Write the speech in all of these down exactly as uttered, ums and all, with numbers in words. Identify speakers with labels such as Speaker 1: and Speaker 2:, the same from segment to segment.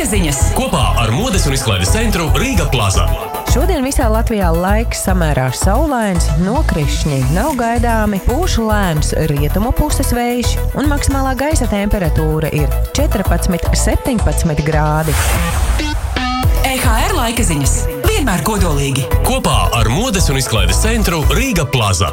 Speaker 1: Laika ziņas
Speaker 2: kopā ar modes un izklaides centru Rīga Plaza.
Speaker 3: Šodien visā Latvijā laiks samērā saulains, nokrišņi nav gaidāmi, pūš lēns rietumu puses vējš un maksimālā gaisa temperatūra ir četrpadsmit līdz septiņpadsmit grādi.
Speaker 1: E H R laika ziņas vienmēr kodolīgi.
Speaker 2: Kopā ar modes un izklaides centru Rīga Plaza.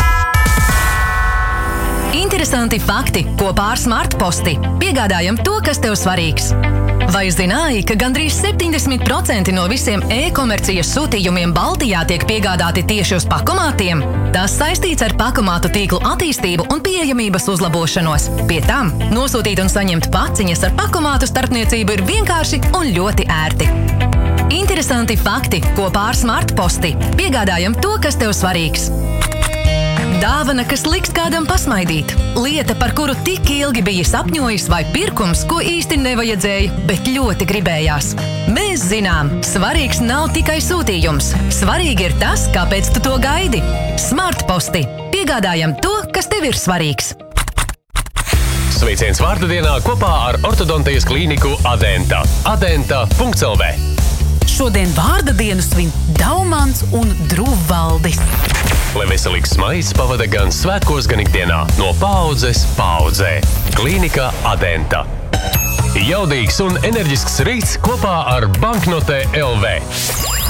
Speaker 4: Interesanti fakti kopā ar Smartposti. Piegādājam to, kas tev svarīgs. Vai zināji, ka gandrīz septiņdesmit procenti no visiem e-komercijas sūtījumiem Baltijā tiek piegādāti tieši uz pakomātiem? Tas saistīts ar pakomātu tīklu attīstību un pieejamības uzlabošanos. Pie tam nosūtīt un saņemt paciņas ar pakomātu starpniecību ir vienkārši un ļoti ērti. Interesanti fakti kopā ar Smartposti. Piegādājam to, kas tev svarīgs. Dāvana, kas liks kādam pasmaidīt. Lieta, par kuru tik ilgi biji sapņojis, vai pirkums, ko īsti nevajadzēja, bet ļoti gribējās. Mēs zinām, svarīgs nav tikai sūtījums. Svarīgi ir tas, kāpēc tu to gaidi. Smartposti. Piegādājam to, kas tev ir svarīgs.
Speaker 2: Sveiciens vārda dienā kopā ar ortodontijas klīniku Adenta. adenta punkts l v.
Speaker 1: Šodien vārda dienu svin Daumans un Druvvaldis.
Speaker 2: Lai veselīgs smaids pavada gan svētkos, gan ikdienā. No paaudzes paaudzē. Klīnika Adenta. Jaudīgs un enerģisks rīts kopā ar Banknote L V.